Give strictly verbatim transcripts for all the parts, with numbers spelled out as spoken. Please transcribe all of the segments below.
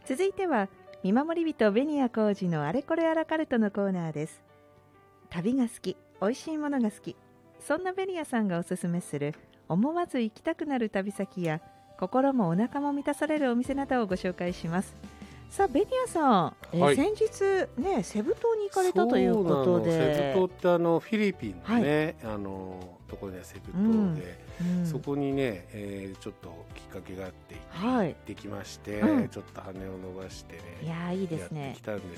続いては見守り人紅谷浩二のあれこれアラカルトのコーナーです。旅が好き、美味しいものが好き、そんな紅谷さんがおすすめする思わず行きたくなる旅先や心もお腹も満たされるお店などをご紹介します。さあ紅谷さん、えーはい、先日、ね、セブ島に行かれたということで。 セブ島ってあのフィリピンのね、はい、あのところでセブ島で、うんうん、そこにね、えー、ちょっときっかけがあって行ってきまして、はい、ちょっと羽を伸ばしてね、 いやいいですね、 やってきたんです。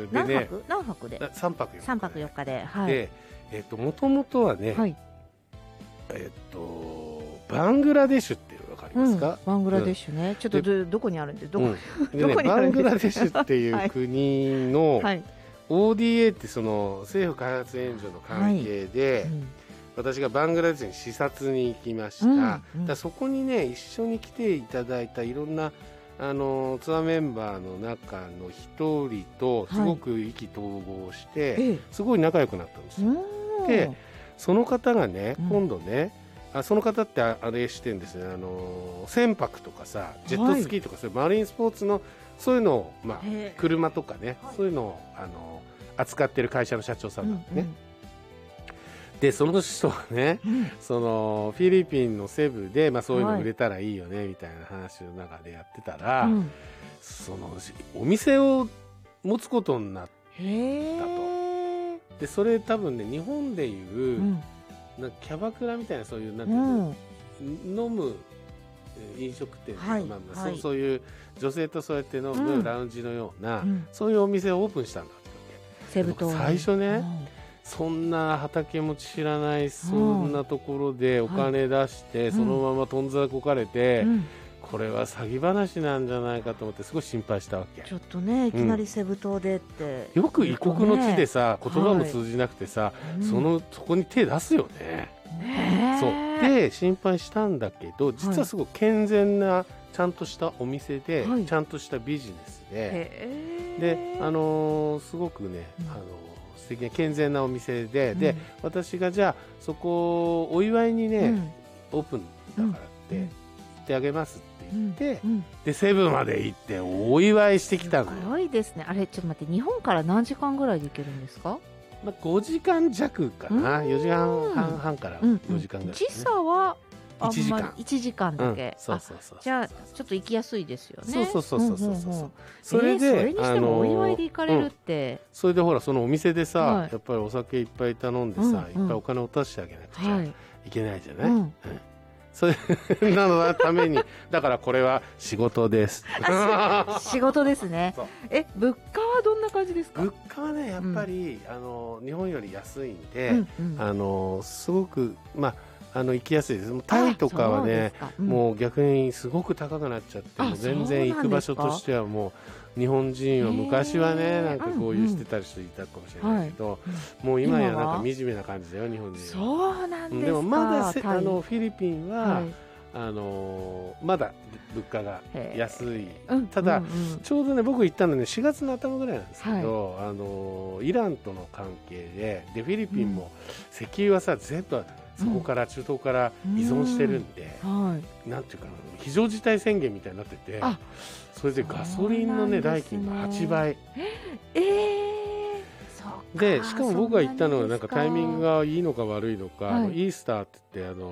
でね、何泊何泊でさんぱくよっかでさんぱくよっかで、はい、 で、えー、ともともとはね、はい、えっ、ー、とバングラデシュってわかりますか、 うん、バングラデシュね、うん、ちょっと ど, どこにあるんでどこ、うん、で、ね、 どこにあるんですか。バングラデシュっていう国のはい、 オーディーエー ってその政府開発援助の関係で、はい、うん、私がバングラデシュに視察に行きました、うんうん、だそこにね一緒に来ていただいたいろんなあのツアーメンバーの中の一人とすごく意気投合して、はい、すごい仲良くなったんですよ。でその方がね、今度ね、うん、あその方ってあれしてるんですね、あの船舶とかさジェットスキーとか、はい、そういうマリンスポーツのそういうのを、まあ、車とかね、そういうのをあの扱ってる会社の社長さんなんですね、うんうん、でその人がね、うん、そのフィリピンのセブで、まあ、そういうの売れたらいいよね、はい、みたいな話の中でやってたら、うん、そのお店を持つことになったと。でそれ多分ね日本でいう、うん、なんかキャバクラみたいなそういうなんていうの、うん、飲む飲食店とか、はい、まあまあはい、そ, そういう女性とそうやって飲むラウンジのような、うん、そういうお店をオープンしたんだってセブ島最初ね、うん、そんな畑持ち知らないそんなところでお金出して、はい、そのままとんざこかれて、うん、これは詐欺話なんじゃないかと思ってすごい心配したわけ。 ちょっとねいきなりセブ島でって、 うん、よく異国の地でさ、ね、言葉も通じなくてさ、はい、そのそこに手出すよね。 ねそうで心配したんだけど実はすごく健全なちゃんとしたお店で、はい、ちゃんとしたビジネスで、で、あのー、すごくね、うん、あのー、素敵な健全なお店で、うん、で私がじゃあそこをお祝いにね、うん、オープンだからって行ってあげますって言って、うんうん、でセブンまで行ってお祝いしてきたのよ。 すごいですね。あれちょっと待って、日本から何時間ぐらいで行けるんですか？ まあ、ごじかん弱かな、よじかんはんはんからよじかんぐらい、ね、 時差はいちじかん、 いちじかんだけ、 うん、そうそうそうそう、 じゃあちょっと行きやすいですよね。 そうそうそうそうそう、うんうんうん、 それで、えー、それにしてもお祝いで行かれるって、 うん、それでほらそのお店でさ、はい、やっぱりお酒いっぱい頼んでさ、うんうん、いっぱいお金を出してあげなくちゃいけないじゃない、うんうん、それなのためにだからこれは仕事です仕事ですね。え物価はどんな感じですか？ 物価はねやっぱり、うん、あの日本より安いんで、うんうん、あのすごくまああの行きやすいです。タイとかはね、うん、もう逆にすごく高くなっちゃっても全然行く場所としてはもう日本人は昔はねなんかこういうしてたりしていたかもしれないけど、うんうん、もう今やなんか惨めな感じだよ日本人は。 そうなんですか。 でもまだあのフィリピンは、はい、あのまだ物価が安い、ただ、うんうん、ちょうどね僕行ったのねしがつの頭ぐらいなんですけど、はい、あのイランとの関係で、でフィリピンも石油はさ全部そこから中東から依存してるんで、うんはい、なんていうかな非常事態宣言みたいになってて、それでガソリンの、ね、代金がはちばい、 えー、そうでしかも僕が行ったのはなんかタイミングがいいのか悪いのか、はい、イースターって言ってあ